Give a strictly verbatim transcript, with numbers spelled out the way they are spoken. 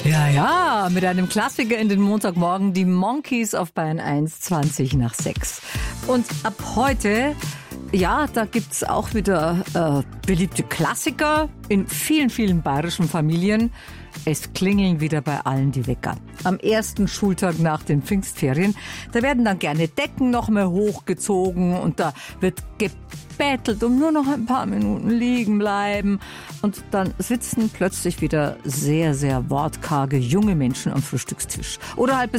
Ja, ja, mit einem Klassiker in den Montagmorgen, die Monkeys auf Bayern eins, zwanzig nach sechs. Und ab heute, ja, da gibt's auch wieder äh, beliebte Klassiker in vielen, vielen bayerischen Familien. Es klingeln wieder bei allen die Wecker. Am ersten Schultag nach den Pfingstferien, da werden dann gerne Decken noch mehr hochgezogen und da wird gebettelt um nur noch ein paar Minuten liegen bleiben. Und dann sitzen plötzlich wieder sehr, sehr wortkarge junge Menschen am Frühstückstisch. Oder halt